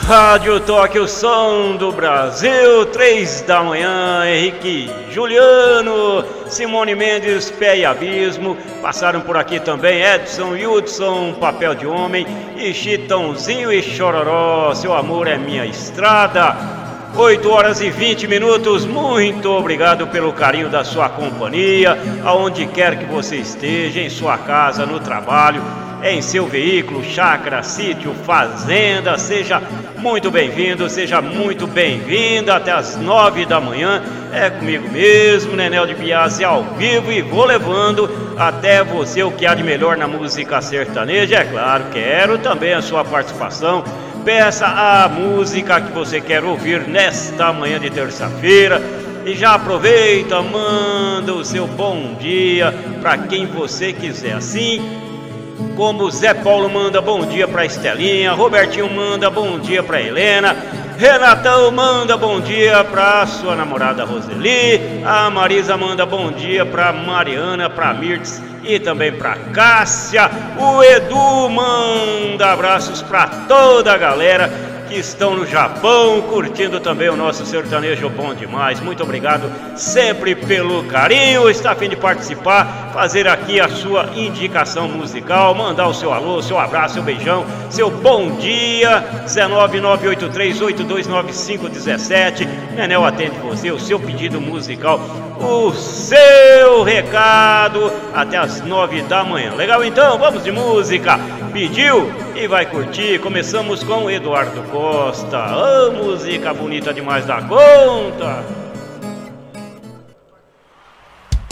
Rádio Toque, o som do Brasil, 3 da manhã, Henrique Juliano, Simone Mendes, Pé e Abismo, passaram por aqui também Edson Hudson, Papel de Homem, e Chitãozinho e Chororó, Seu Amor é Minha Estrada. 8 horas e 20 minutos, muito obrigado pelo carinho da sua companhia, aonde quer que você esteja, em sua casa, no trabalho, em seu veículo, chácara, sítio, fazenda, seja muito bem-vindo, seja muito bem-vinda até as 9 da manhã, é comigo mesmo, Nenel de Biase ao vivo, e vou levando até você o que há de melhor na música sertaneja. É claro, quero também a sua participação. Peça a música que você quer ouvir nesta manhã de terça-feira e já aproveita, manda o seu bom dia para quem você quiser. Assim como Zé Paulo manda bom dia para Estelinha, Robertinho manda bom dia para Helena, Renatão manda bom dia para sua namorada Roseli, a Marisa manda bom dia para Mariana, para Mirtz e também para Cássia. O Edu manda abraços para toda a galera que estão no Japão, curtindo também o nosso sertanejo bom demais. Muito obrigado sempre pelo carinho. Está a fim de participar, fazer aqui a sua indicação musical, mandar o seu alô, seu abraço, seu beijão, seu bom dia. 19983829517. Nenel atende você, o seu pedido musical, o seu recado até as 9 da manhã. Legal, então? Vamos de música. Pediu e vai curtir. Começamos com Eduardo Costa. Música bonita demais da conta.